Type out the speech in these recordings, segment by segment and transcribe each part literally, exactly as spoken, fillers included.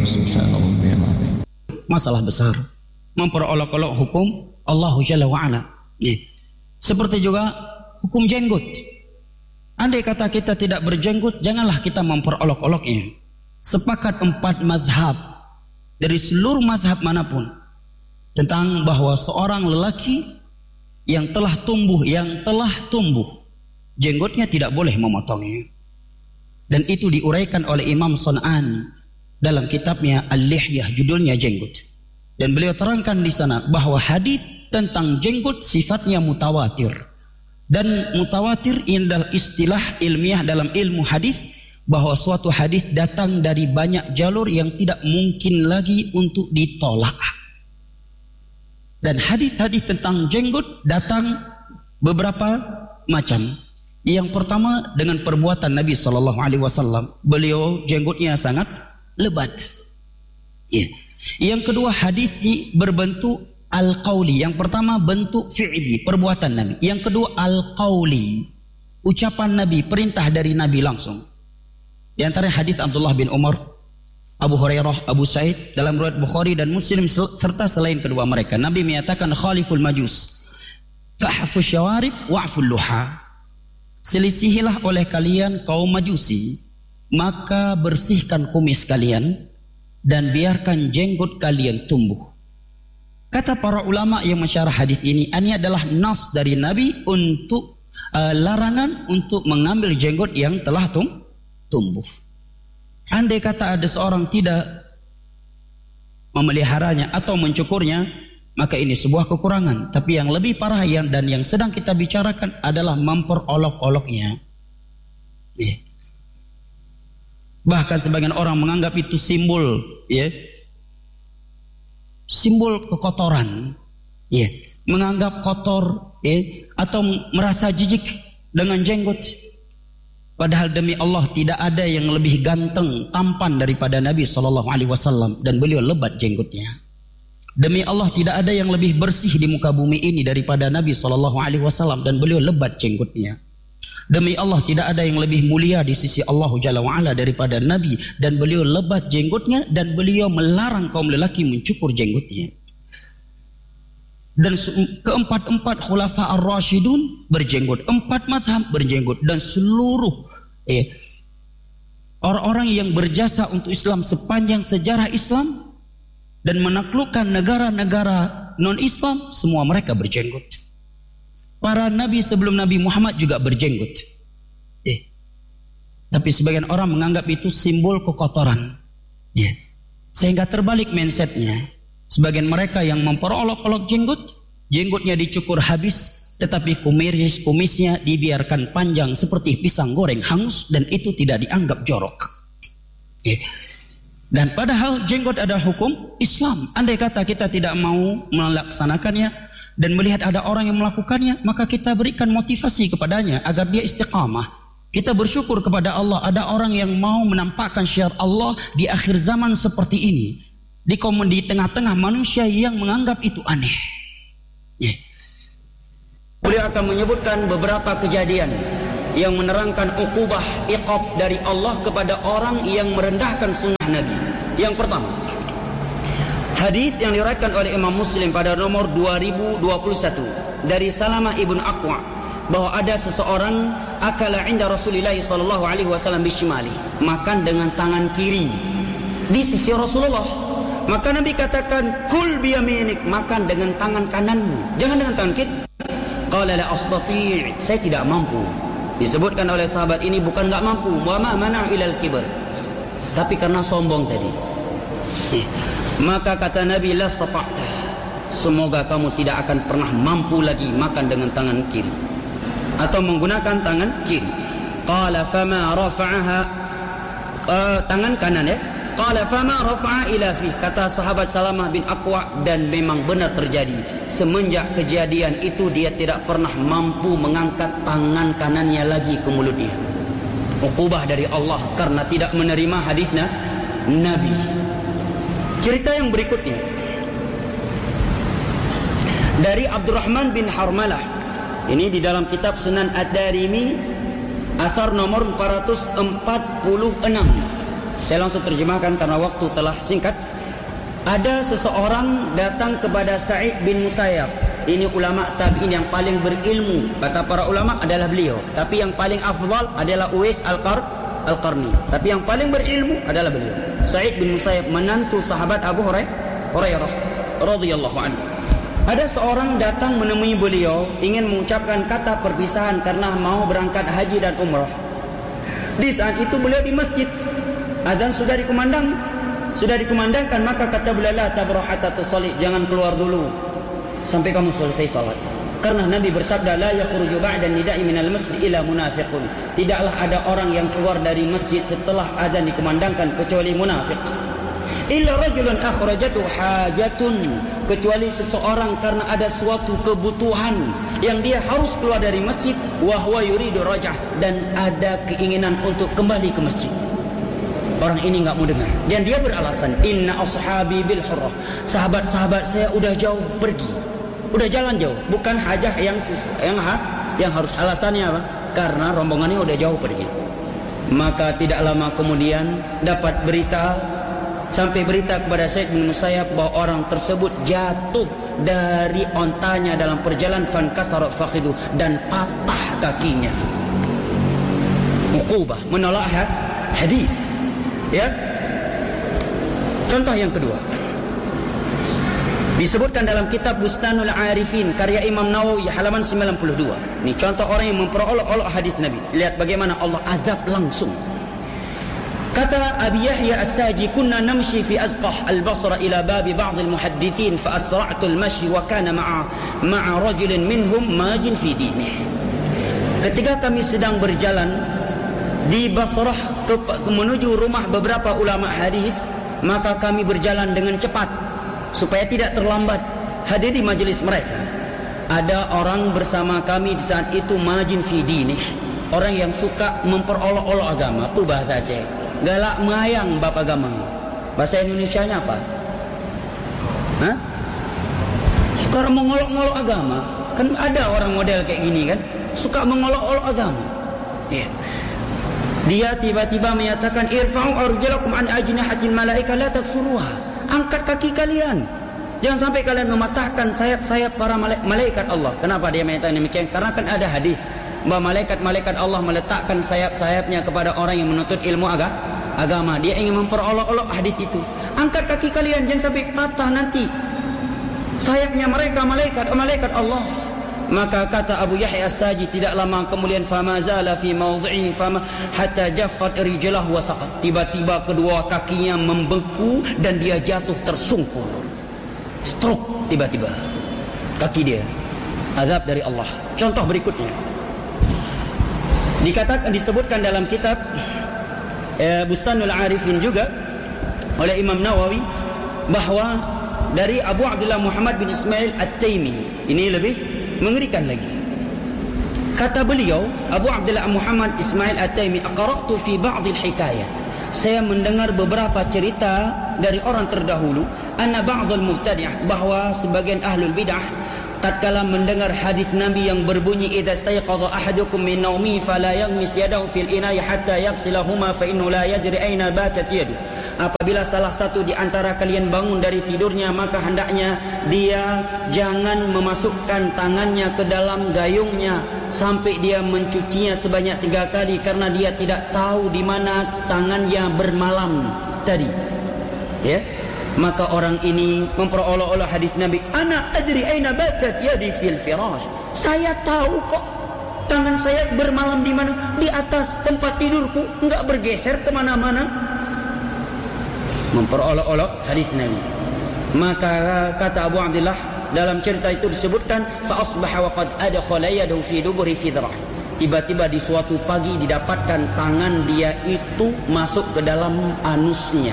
subhanallah. Masalah besar, memperolok-olok hukum Allah Jalla wa'ala. Ya. Seperti juga hukum jenggot. Andai kata kita tidak berjenggot, janganlah kita memperolok-oloknya. Sepakat empat mazhab dari seluruh mazhab manapun tentang bahwa seorang lelaki yang telah tumbuh, yang telah tumbuh, jenggotnya tidak boleh memotongnya. Dan itu diuraikan oleh Imam Sun'ani dalam kitabnya Al-Lihyah, judulnya jenggot. Dan beliau terangkan di sana bahwa hadis tentang jenggot sifatnya mutawatir. Dan mutawatir ini adalah istilah ilmiah dalam ilmu hadis, bahwa suatu hadis datang dari banyak jalur yang tidak mungkin lagi untuk ditolak. Dan hadis-hadis tentang jenggot datang beberapa macam. Yang pertama dengan perbuatan Nabi Sallallahu Alaihi Wasallam, beliau jenggotnya sangat lebat. Ya. Yang kedua hadis berbentuk al-qauli. Yang pertama bentuk fi'li, perbuatan Nabi. Yang kedua al-qauli, ucapan Nabi, perintah dari Nabi langsung. Di antara hadis Abdullah bin Umar, Abu Hurairah, Abu Sa'id dalam riwayat Bukhari dan Muslim serta selain kedua mereka, Nabi menyatakan khaliful majus fa'fu syawarib wa'fu luha. Selisihilah oleh kalian kaum majusi, maka bersihkan kumis kalian dan biarkan jenggot kalian tumbuh. Kata para ulama yang mensyarah hadis ini, ini adalah nas dari Nabi untuk uh, larangan untuk mengambil jenggot yang telah tum, tumbuh. Andai kata ada seorang tidak memeliharanya atau mencukurnya, maka ini sebuah kekurangan. Tapi yang lebih parah yang dan yang sedang kita bicarakan adalah memperolok-oloknya. Ya. Bahkan sebagian orang menganggap itu simbol, ya, simbol kekotoran, ya, menganggap kotor, ya, atau merasa jijik dengan jenggot. Padahal demi Allah tidak ada yang lebih ganteng, tampan daripada Nabi Sallallahu Alaihi Wasallam, dan beliau lebat jenggotnya. Demi Allah tidak ada yang lebih bersih di muka bumi ini daripada Nabi Sallallahu Alaihi Wasallam, dan beliau lebat jenggotnya. Demi Allah tidak ada yang lebih mulia di sisi Allah Jalla wa'ala daripada Nabi, dan beliau lebat jenggotnya, dan beliau melarang kaum lelaki mencukur jenggotnya. Dan keempat-empat khulafa ar-rasyidun berjenggot, empat mazhab berjenggot, dan seluruh eh, orang-orang yang berjasa untuk Islam sepanjang sejarah Islam dan menaklukkan negara-negara non-Islam, semua mereka berjenggot. Para nabi sebelum Nabi Muhammad juga berjenggot. Eh, tapi sebagian orang menganggap itu simbol kekotoran. Ya. Sehingga terbalik mindsetnya. Sebagian mereka yang memperolok-olok jenggot, jenggotnya dicukur habis, tetapi kumis kumisnya dibiarkan panjang seperti pisang goreng hangus, dan itu tidak dianggap jorok. Ya. Dan padahal jenggot adalah hukum Islam. Andai kata kita tidak mau melaksanakannya dan melihat ada orang yang melakukannya, maka kita berikan motivasi kepadanya agar dia istiqamah. Kita bersyukur kepada Allah ada orang yang mau menampakkan syiar Allah di akhir zaman seperti ini, di kaum di tengah-tengah manusia yang menganggap itu aneh. Yeah. Beliau akan menyebutkan beberapa kejadian yang menerangkan ukubah iqab dari Allah kepada orang yang merendahkan sunnah Nabi. Yang pertama, hadis yang diriwayatkan oleh Imam Muslim pada nomor dua ribu dua puluh satu dari Salamah ibn Aqwa, bahwa ada seseorang akala inda Rasulullah sallallahu alaihi wasallam bishimali, makan dengan tangan kiri di sisi Rasulullah. Maka Nabi katakan, kul biyaminik, makan dengan tangan kananmu, jangan dengan tangan kiri. Qala la astati', saya tidak mampu. Disebutkan oleh sahabat ini bukan enggak mampu, wa ma mana'u ilal kibr, tapi karena sombong tadi. Eh, maka kata Nabi, la stata'ta, semoga kamu tidak akan pernah mampu lagi makan dengan tangan kiri atau menggunakan tangan kiri. Qala fama rafa'aha, uh, tangan kanan ya. Qala fama rafa'a ila fi, kata sahabat Salamah bin Aqwa, dan memang benar terjadi. Semenjak kejadian itu dia tidak pernah mampu mengangkat tangan kanannya lagi ke mulutnya. Uqubah dari Allah karena tidak menerima hadisnya Nabi. Cerita yang berikutnya dari Abdurrahman bin Harmalah. Ini di dalam kitab Sunan Ad-Darimi, asar nomor empat ratus empat puluh enam. Saya langsung terjemahkan karena waktu telah singkat. Ada seseorang datang kepada Sa'id bin Musayyab. Ini ulama tabi'in yang paling berilmu. Kata para ulama adalah beliau. Tapi yang paling afdal adalah Uwais Al-Qar Al-Qarni. Tapi yang paling berilmu adalah beliau. Sa'id bin Musayyab, menantu sahabat Abu Hurairah radhiyallahu anhu. Ada seorang datang menemui beliau, ingin mengucapkan kata perpisahan karena mau berangkat haji dan umrah. Di saat itu beliau di masjid. Azan sudah dikumandang, sudah dikumandangkan, maka kata beliau, la tabrah hatta tusalli, jangan keluar dulu sampai kamu selesai salat. Karena Nabi bersabda, la yakhruju ba'da nida'i minal masjid ila munafiqun. Tidaklah ada orang yang keluar dari masjid setelah azan dikumandangkan kecuali munafik. Illa rajulun akhrajatu hajatun, kecuali seseorang karena ada suatu kebutuhan yang dia harus keluar dari masjid, wa huwa yuridu raj'ah, dan ada keinginan untuk kembali ke masjid. Orang ini enggak mau dengar dan dia beralasan, inna ashabi bil hurrah, sahabat-sahabat saya udah jauh pergi, udah jalan jauh, bukan hajah yang yang ha, yang harus alasannya apa? Karena rombongannya udah jauh pergi. Maka tidak lama kemudian dapat berita, sampai berita kepada Sa'id bin Musayyab bahwa orang tersebut jatuh dari ontanya dalam perjalanan, fankasara fakhidu, dan patah kakinya. Uqubah, menolak hadis. Ya. Contoh yang kedua disebutkan dalam kitab Bustanul Arifin karya Imam Nawawi halaman sembilan puluh dua. Ini contoh orang yang memperolok-olok hadis Nabi. Lihat bagaimana Allah azab langsung. Kata Abi Yahya As-Saji, kunna namshi fi Azqah al-Basra ila babi ba'd al-muhaddithin fa asra'tu al-mashi wa kana ma'a ma'a rajulin minhum majin fi dinih. Ketika kami sedang berjalan di Basrah ke, menuju rumah beberapa ulama hadis, maka kami berjalan dengan cepat supaya tidak terlambat hadir di majelis mereka. Ada orang bersama kami di saat itu majin fi dinih, orang yang suka memperolok-olok agama. Itu bahasa Aceh, galak melayang bab agama. Bahasa Indonesianya apa? Hah? Suka mengolok-olok agama. Kan ada orang model kayak gini kan, suka mengolok-olok agama. Ya. Yeah. Dia tiba-tiba menyatakan, irfa'u arjulakum an ajnihatil malaika la taksuruha. Angkat kaki kalian, jangan sampai kalian mematahkan sayap-sayap para malaikat Allah. Kenapa dia menyatakan demikian? Karena kan ada hadis bahwa malaikat-malaikat Allah meletakkan sayap-sayapnya kepada orang yang menuntut ilmu agama. Dia ingin memperolok-olok hadis itu. Angkat kaki kalian, jangan sampai patah nanti sayapnya mereka, malaikat malaikat Allah. Maka kata Abu Yahya As-Saji, tidak lama kemudian fama zala fi mawdhi'i fama hatta jaffat rijlahu wa saqat. Tiba-tiba kedua kakinya membeku dan dia jatuh tersungkur. Stroke tiba-tiba kaki dia. Azab dari Allah. Contoh berikutnya dikatakan, disebutkan dalam kitab eh, Bustanul Arifin juga oleh Imam Nawawi bahwa dari Abu Abdullah Muhammad bin Ismail At-Taimi, ini lebih mengerikan lagi. Kata beliau, Abu Abdullah Muhammad Ismail At-Taimi, aqra'tu fi ba'd al-hikayat, saya mendengar beberapa cerita dari orang terdahulu, anna ba'd al-mubtadi'ah, bahwa sebagian ahlul bid'ah tatkala mendengar hadis Nabi yang berbunyi, idza stayqadha ahadukum min nawmi fala yaghmis yadahu fil ina'i hatta yaghsilahuma fa innahu la yadri aina batat yadu. Apabila salah satu di antara kalian bangun dari tidurnya, maka hendaknya dia jangan memasukkan tangannya ke dalam gayungnya sampai dia mencucinya sebanyak tiga kali, karena dia tidak tahu di mana tangannya bermalam tadi. Ya, maka orang ini memperolok-olok hadis Nabi, ana adri aina batat yadi fil firash. Saya tahu kok tangan saya bermalam di mana, di atas tempat tidurku, enggak bergeser kemana-mana. Memperolok-olok hadis Nabi. Maka kata Abu Abdullah, dalam cerita itu disebutkan, fa asbaha wa qad adkhala yadahu fi duburi fidrah. Tiba-tiba di suatu pagi didapatkan tangan dia itu masuk ke dalam anusnya.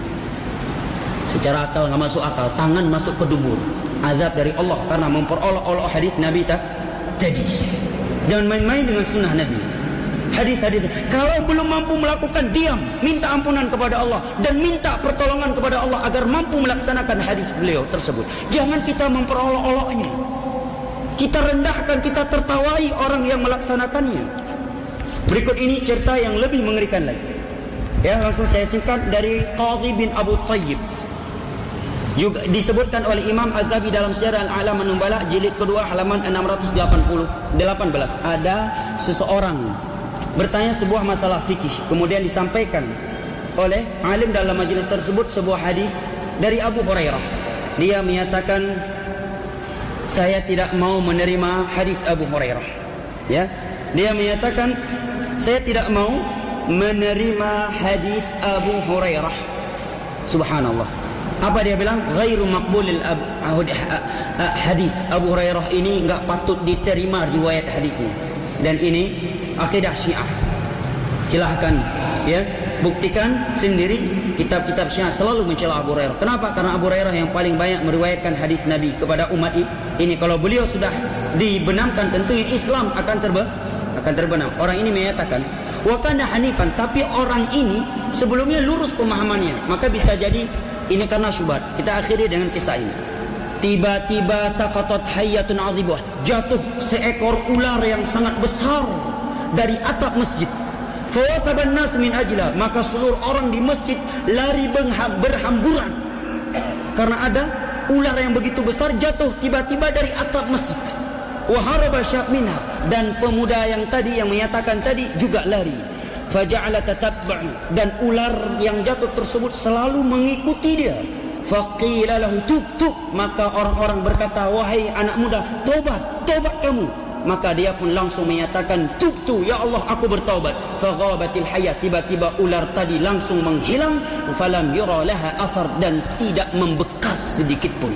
Secara akal enggak masuk akal, tangan masuk ke dubur. Azab dari Allah karena memperolok-olok hadis Nabi tadi. Jangan main-main dengan sunnah Nabi. Hadis-hadis, kalau belum mampu melakukan, diam, minta ampunan kepada Allah dan minta pertolongan kepada Allah agar mampu melaksanakan hadis beliau tersebut. Jangan kita memperolok-oloknya, kita rendahkan, kita tertawai orang yang melaksanakannya. Berikut ini cerita yang lebih mengerikan lagi. Ya, langsung saya singkat dari Qadhi bin Abu Tayyib. Juga disebutkan oleh Imam Az-Zahabi dalam Syiar Al-A'lam An-Nubala jilid kedua halaman enam ratus delapan belas. Ada seseorang bertanya sebuah masalah fikih, kemudian disampaikan oleh alim dalam majlis tersebut sebuah hadis dari Abu Hurairah. Dia menyatakan, saya tidak mau menerima hadis Abu Hurairah. Ya, dia menyatakan, saya tidak mau menerima hadis Abu Hurairah. Subhanallah. Apa dia bilang? Ghairu maqbulil hadis. Abu Hurairah ini enggak patut diterima riwayat hadisnya. Dan ini akidah Syiah. Silahkan ya, buktikan sendiri. Kitab-kitab Syiah selalu mencela Abu Hurairah. Kenapa? Karena Abu Hurairah yang paling banyak meriwayatkan hadis Nabi kepada umat ini. Kalau beliau sudah dibenamkan, tentunya Islam akan terbe akan terbenam. Orang ini menyatakan wa kana hanifan, tapi orang ini sebelumnya lurus pemahamannya. Maka bisa jadi ini karena syubhat. Kita akhiri dengan kisah ini. Tiba-tiba saqatat hayyatun 'azibah, jatuh seekor ular yang sangat besar dari atap masjid. Fawasaban nas min ajla, maka seluruh orang di masjid lari berhamburan karena ada ular yang begitu besar jatuh tiba-tiba dari atap masjid. Wa haraba syab minha, dan pemuda yang tadi yang menyatakan tadi juga lari. Faja'ala tatabbu, dan ular yang jatuh tersebut selalu mengikuti dia. Faqila lahu tub tub, maka orang-orang berkata, wahai anak muda, tobat, tobat kamu. Maka dia pun langsung menyatakan, tub tu, ya Allah, aku bertaubat. Faghabatil hayat, tiba-tiba ular tadi langsung menghilang. Falam yura laha athar, dan tidak membekas sedikit pun.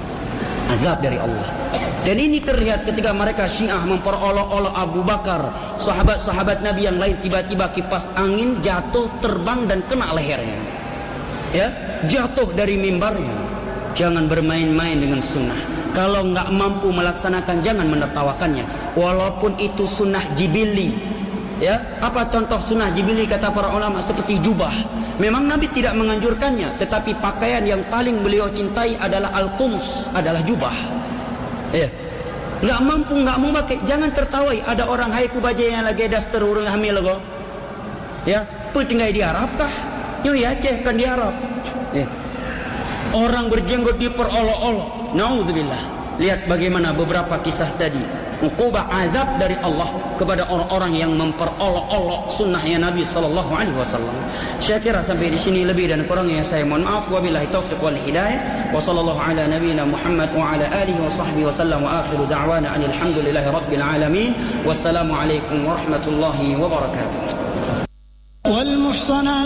Azab dari Allah. Dan ini terlihat ketika mereka Syiah memperolok-olok Abu Bakar, sahabat-sahabat Nabi yang lain, tiba-tiba kipas angin jatuh, terbang dan kena lehernya. Ya, jatuh dari mimbarnya. Jangan bermain-main dengan sunnah. Kalau enggak mampu melaksanakan, jangan menertawakannya. Walaupun itu sunnah jibili. Ya, apa contoh sunnah jibili kata para ulama? Seperti jubah. Memang Nabi tidak menganjurkannya, tetapi pakaian yang paling beliau cintai adalah al-qumus, adalah jubah. Ya, nggak mampu, nggak mau pakai, jangan tertawai. Ada orang hai ku baje yang lagi daster urang hamil go. Ya, pu tinggal di Arab kah? Yo ya, Aceh kan di Arab. Ya. Orang berjenggot diperolok-olok. Naudzubillah. Lihat bagaimana beberapa kisah tadi. Uqubah azab dari Allah kepada orang-orang yang memperolok-olok sunnahnya Nabi sallallahu alaihi wasallam. Saya kira sampai di sini, lebih dan kurangnya saya mohon maaf. Wabillahi taufiq wal hidayah. Wa sallallahu ala nabiyyina Muhammad wa ala alihi wa sahbihi wa sallam, wa akhiru da'wana anil hamdulillahi rabbil alamin. Wassalamu alaikum warahmatullahi wabarakatuh. Wal muhsanat